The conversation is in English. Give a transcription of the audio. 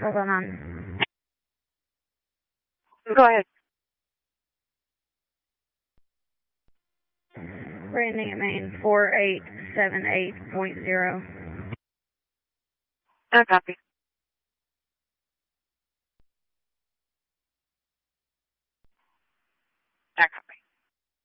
Hold on. Go ahead. Branding at main 4878.0. I copy. I copy.